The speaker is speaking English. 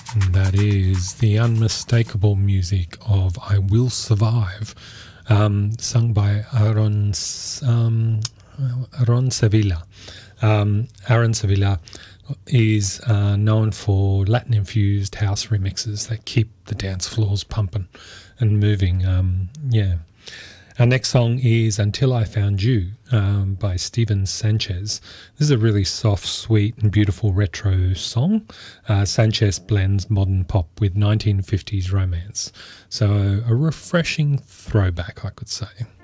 And that is the unmistakable music of I Will Survive, sung by Aaron Sevilla. Aaron Sevilla is known for Latin-infused house remixes that keep the dance floors pumping and moving. Our next song is Until I Found You by Steven Sanchez. This is a really soft, sweet and beautiful retro song. Sanchez blends modern pop with 1950s romance. So a refreshing throwback, I could say.